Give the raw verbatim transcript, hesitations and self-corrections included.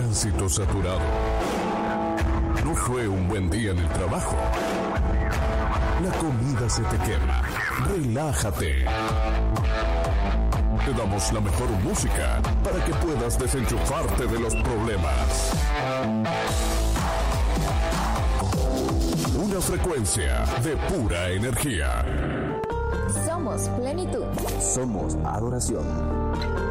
tránsito saturado. No fue un buen día en el trabajo. La comida se te quema. Relájate. Te damos la mejor música para que puedas desenchufarte de los problemas. Una frecuencia de pura energía. Somos plenitud. Somos adoración.